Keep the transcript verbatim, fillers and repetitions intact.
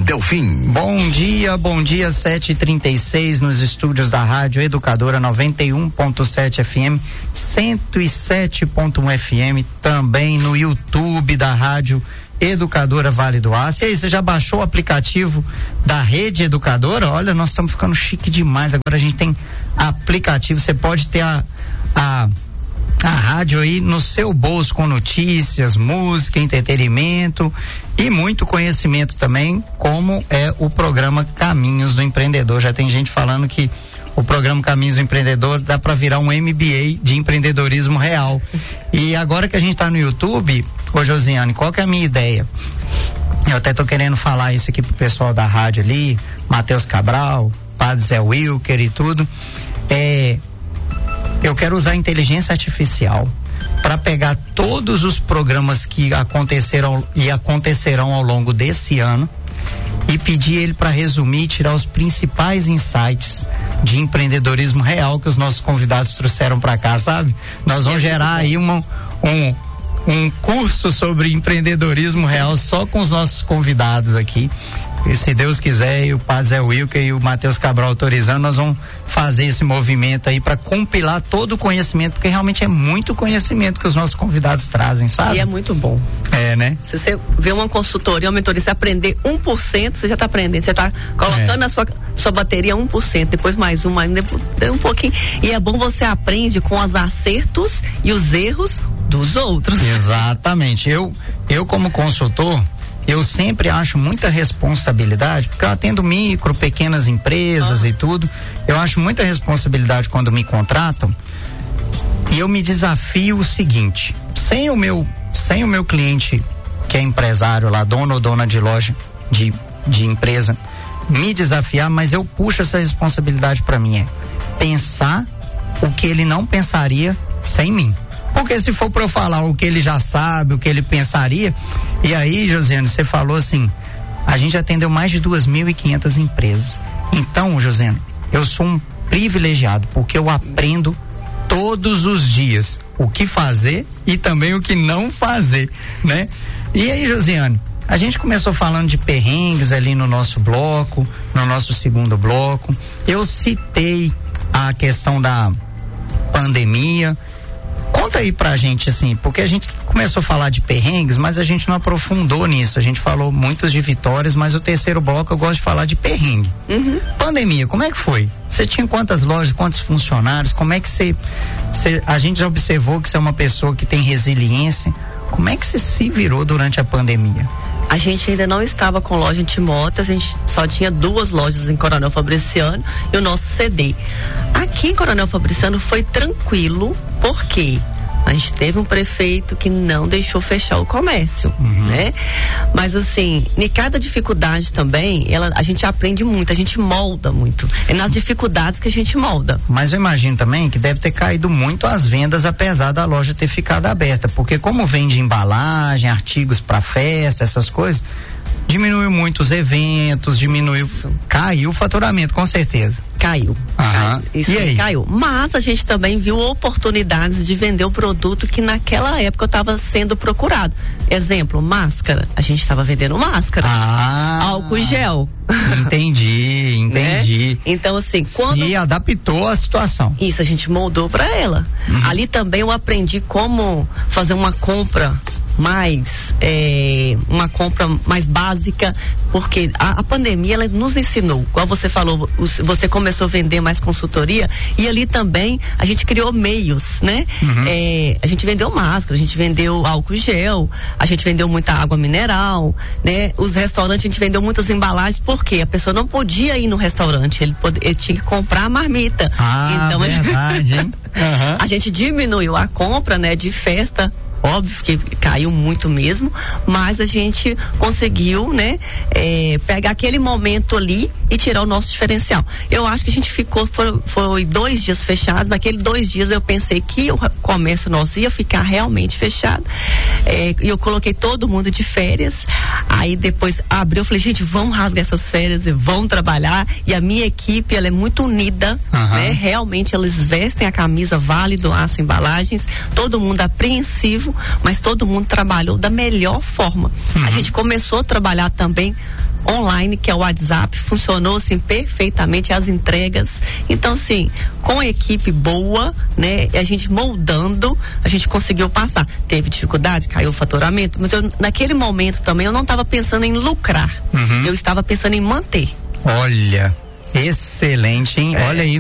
Delfim. Bom dia, bom dia, sete e trinta e seis nos estúdios da Rádio Educadora noventa e um ponto sete F M, cento e sete ponto um F M, também no YouTube da Rádio Educadora Vale do Aço. E aí, você já baixou o aplicativo da Rede Educadora? Olha, nós estamos ficando chique demais. Agora a gente tem aplicativo, você pode ter a, a a rádio aí no seu bolso, com notícias, música, entretenimento e muito conhecimento também, como é o programa Caminhos do Empreendedor. Já tem gente falando que o programa Caminhos do Empreendedor dá para virar um M B A de empreendedorismo real. E agora que a gente está no YouTube, ô Josiane, qual que é a minha ideia? Eu até tô querendo falar isso aqui pro pessoal da rádio ali, Matheus Cabral, Padre Zé Wilker e tudo. É, eu quero usar a inteligência artificial para pegar todos os programas que aconteceram e acontecerão ao longo desse ano e pedir ele para resumir e tirar os principais insights de empreendedorismo real que os nossos convidados trouxeram para cá, sabe? Nós vamos gerar aí uma, um, um curso sobre empreendedorismo real só com os nossos convidados aqui. E se Deus quiser, e o Padre Zé Wilker e o Matheus Cabral autorizando, nós vamos fazer esse movimento aí para compilar todo o conhecimento, porque realmente é muito conhecimento que os nossos convidados trazem, sabe? E é muito bom. É, né? Se você vê uma consultoria, uma mentoria, você aprender um por cento, você já está aprendendo. Você está colocando é. a sua, sua bateria um por cento, depois mais um, mais um, um pouquinho. E é bom você aprende com os acertos e os erros dos outros. Exatamente. Eu, eu como consultor, eu sempre acho muita responsabilidade, porque eu atendo micro, pequenas empresas ah. e tudo. Eu acho muita responsabilidade quando me contratam. E eu me desafio o seguinte: sem o meu, sem o meu cliente, que é empresário lá, dono ou dona de loja, de, de empresa, me desafiar, mas eu puxo essa responsabilidade para mim, é pensar o que ele não pensaria sem mim. Porque se for para eu falar o que ele já sabe, o que ele pensaria, e aí, Josiane, você falou assim, a gente atendeu mais de duas mil e quinhentas empresas. Então, Josiane, eu sou um privilegiado, porque eu aprendo todos os dias o que fazer e também o que não fazer, né? E aí, Josiane, a gente começou falando de perrengues ali no nosso bloco, no nosso segundo bloco. Eu citei a questão da pandemia. Conta aí pra gente, assim, porque a gente começou a falar de perrengues, mas a gente não aprofundou nisso. A gente falou muitas de vitórias, mas o terceiro bloco eu gosto de falar de perrengue. Uhum. Pandemia, como é que foi? Você tinha quantas lojas, quantos funcionários? Como é que você, você... A gente já observou que você é uma pessoa que tem resiliência. Como é que você se virou durante a pandemia? A gente ainda não estava com loja em Timóteo, a gente só tinha duas lojas em Coronel Fabriciano e o nosso C D. Aqui em Coronel Fabriciano foi tranquilo, porque a gente teve um prefeito que não deixou fechar o comércio, uhum. né? Mas assim, em cada dificuldade também, ela, a gente aprende muito, a gente molda muito. É nas dificuldades que a gente molda. Mas eu imagino também que deve ter caído muito as vendas, apesar da loja ter ficado aberta, porque como vende embalagem, artigos para festa, essas coisas, diminuiu muito os eventos, diminuiu, isso. Caiu o faturamento, com certeza. Caiu. Aham. caiu. Isso e aí? Caiu. Mas a gente também viu oportunidades de vender o produto que naquela época estava sendo procurado. Exemplo, máscara. A gente estava vendendo máscara. Ah. Álcool gel. Entendi, entendi. Né? Então, assim, quando. Se adaptou à situação. Isso, a gente moldou para ela. Uhum. Ali também eu aprendi como fazer uma compra mais é, uma compra mais básica, porque a, a pandemia ela nos ensinou, igual você falou, os, você começou a vender mais consultoria e ali também a gente criou meios, né? Uhum. É, a gente vendeu máscara, a gente vendeu álcool gel, a gente vendeu muita água mineral, né? Os restaurantes a gente vendeu muitas embalagens, porque a pessoa não podia ir no restaurante, ele, pode, ele tinha que comprar a marmita. Ah, então verdade, hein? Uhum. A gente diminuiu a compra, né, de festa. Óbvio que caiu muito mesmo, mas a gente conseguiu, né, é, pegar aquele momento ali e tirar o nosso diferencial. Eu acho que a gente ficou, foi, foi dois dias fechados. Naqueles dois dias eu pensei que o comércio nosso ia ficar realmente fechado. É, e eu coloquei todo mundo de férias. Aí depois abriu, eu falei, gente, vamos rasgar essas férias e vamos trabalhar. E a minha equipe, ela é muito unida, uhum. né? Realmente eles vestem a camisa Vale do Aço Embalagens, todo mundo apreensivo, cansativo, mas todo mundo trabalhou da melhor forma. Uhum. A gente começou a trabalhar também online, que é o WhatsApp, funcionou assim perfeitamente, as entregas. Então, assim, com a equipe boa, né, a gente moldando, a gente conseguiu passar. Teve dificuldade, caiu o faturamento, mas eu, naquele momento também eu não estava pensando em lucrar. Uhum. Eu estava pensando em manter. Olha, excelente, hein? É. Olha aí.